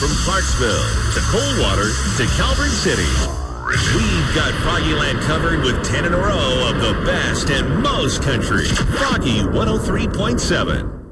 from Clarksville to Coldwater to Calvert City. We've got Froggyland covered with 10 in a row of the best and most country. Froggy 103.7.